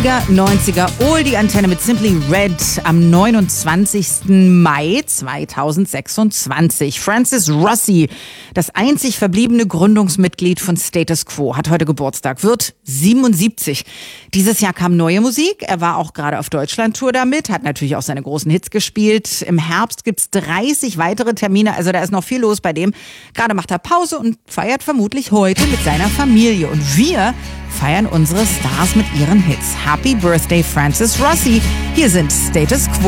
80er, 90er, Oldie Antenne mit Simply Red am 29. Mai 2026. Francis Rossi, das einzig verbliebene Gründungsmitglied von Status Quo, hat heute Geburtstag, wird 77. Dieses Jahr kam neue Musik, er war auch gerade auf Deutschland-Tour damit, hat natürlich auch seine großen Hits gespielt. Im Herbst gibt's 30 weitere Termine, also da ist noch viel los bei dem. Gerade macht er Pause und feiert vermutlich heute mit seiner Familie. Und wir feiern unsere Stars mit ihren Hits. Happy Birthday, Francis Rossi. Hier sind Status Quo.